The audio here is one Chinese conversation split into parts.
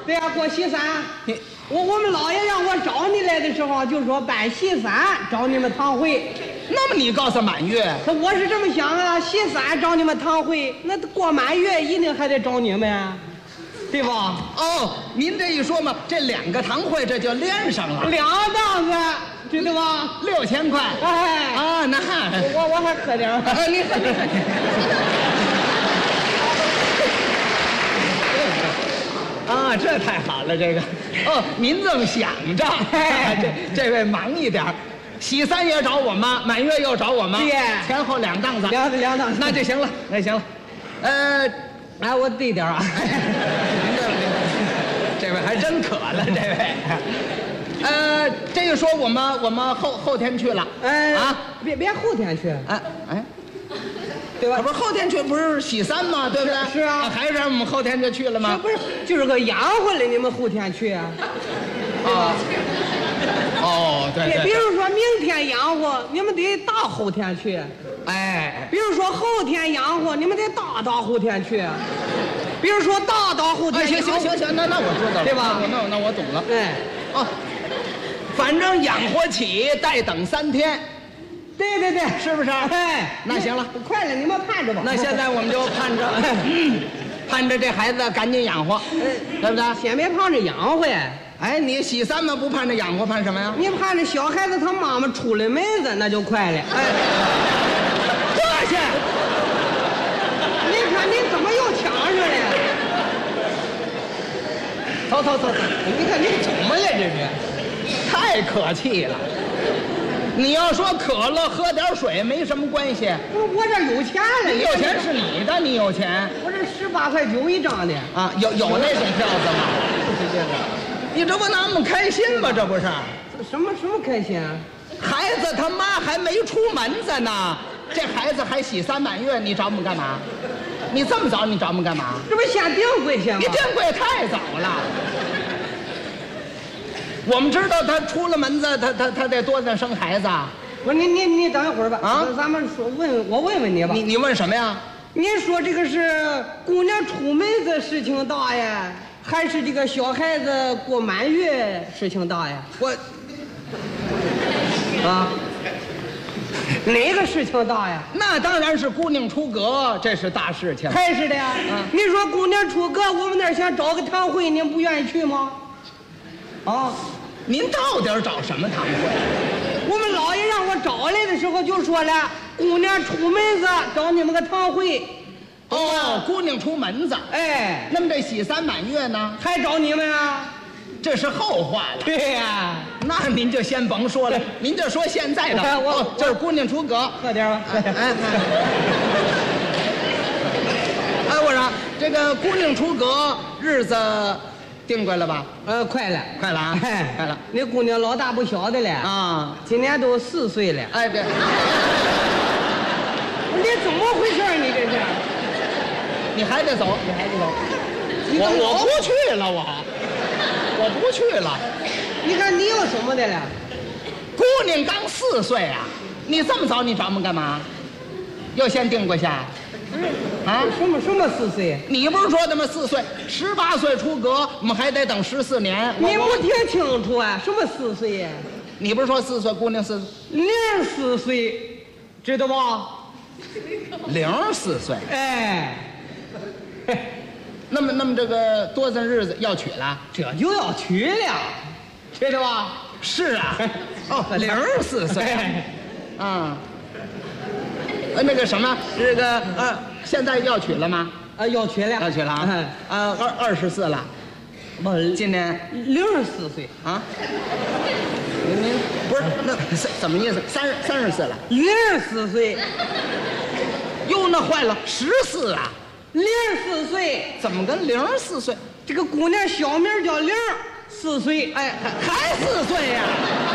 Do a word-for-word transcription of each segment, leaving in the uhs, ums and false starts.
对呀、啊，过喜三。我我们老爷让我找你来的时候，就说办喜三找你们堂会。 那么你告诉满月， 我是这么想啊，喜三找你们堂会，那过满月一定还得找你们啊，对吧？ 哦，您这一说嘛，这两个堂会这就连上了， 两档子，知道吧？ 六千块。 哎啊，那我我还喝点儿。 啊，你喝点啊，这太好了，这个哦，您这么想着，这这位忙一点，喜三也找我妈，满月又找我妈，前后两档子， 两两档子， 那就行了，那行了，呃， 哎，我对点啊， 这位还真渴了，这位，呃，这个说我们我们后后天去了， 哎啊， 别别后天去， 哎哎。 对吧？ 可不是后天去，不是喜三吗？对不对？ 是啊， 还是我们后天就去了吗？ 不是，就是个养活了，你们后天去啊？ 啊。哦，对对。 比如说明天养活，你们得大后天去。 哎。 比如说后天养活，你们得大大后天去。比如说大大后天。 行行行行，那那我知道了， 对吧？ 那那我懂了。 哎。 哦。反正养活起，待等三天。 对对对， 是不是？ 哎， 那行了， 快了，你们盼着吧。 那现在我们就盼着，盼着这孩子赶紧养活，对不对？ 先别盼着养活呀。 哎，你喜三嘛不盼着养活，盼什么呀？ 你盼着小孩子他妈妈出了门子，那就快了。哎， 这去！ 你看你怎么又抢上了？走走走走，你看你怎么了？这是， 太可气了。你要说渴了喝点水没什么关系， 我我这有钱了， 你有钱是你的，你有钱。 我这十八块九一张的啊，有有那种票子吗？ 就是这个， 你这不那么开心吗？这不是？ 什么什么开心啊？ 孩子他妈还没出门子呢，这孩子还喜三满月，你找我们干嘛？你这么早你找我们干嘛？ 这不先定规先吗？ 你定规太早了。我们知道他出了门子，他他他得多大生孩子啊？ 不是你你你等一会儿吧啊， 咱们说问我问问你吧。 你你问什么呀？ 你说这个是姑娘出门子事情大呀，还是这个小孩子过满月事情大呀？ 我啊，哪个事情大呀？ 那当然是姑娘出阁，这是大事情。 还是的呀。 啊， 你说姑娘出阁，我们那儿想找个堂会，您不愿意去吗？啊， 您到底找什么堂会？ 我们老爷让我找来的时候就说了，姑娘出门子找你们个堂会。 哦，姑娘出门子。 哎， 那么这喜三满月呢？ 还找你们啊？ 这是后话了。 对呀， 那您就先甭说了，您就说现在的。 我哦，这是姑娘出阁， 喝点吧。 哎哎。哎，我说这个姑娘出阁日子定过了吧？ 呃，快了， 快了啊！ 哎， 快了。 那姑娘老大不小的了啊， 今年都四岁了。 哎，别， 你怎么回事？你这是？ 你还得走，你还得走。我我不去了，我我不去了。 你看你有什么的了？ 姑娘刚四岁啊，你这么早你找我们干嘛？又先定过下？啊？ 什么什么四岁？ 你不是说的吗？四岁，十八岁出阁，我们还得等十四年。 你不听清楚啊？什么四岁呀？ 你不是说四岁，姑娘四零四岁，知道吧？ 零四岁。 哎， 那么那么这个多大日子要娶了？ 这就要娶了，知道吧？ 是啊。哦，零四岁。啊。呃，那个什么，这个呃，现在要娶了吗？ 啊，要娶了， 要娶了啊！啊，二二十四了， 不， 今年零十四岁啊。您您不是那怎么意思？三十三十四了， 零十四岁。 哟，那坏了，十四啊！ 零四岁， 怎么跟零四岁？ 这个姑娘小名叫零四岁， 哎，还还四岁呀？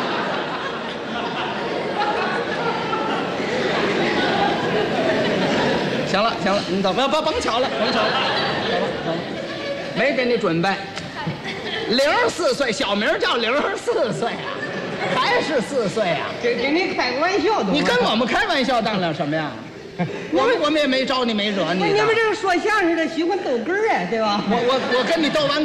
行了行了，你走吧，甭甭瞧了，甭瞧了，走吧走吧，没给你准备。零四岁，小名叫零四岁啊，还是四岁啊？ 给给你开个玩笑的。 你跟我们开玩笑当了什么呀？我们我们也没招你没惹你的。 你们这个说相声的喜欢逗哏儿啊，对吧？ 我我我跟你逗完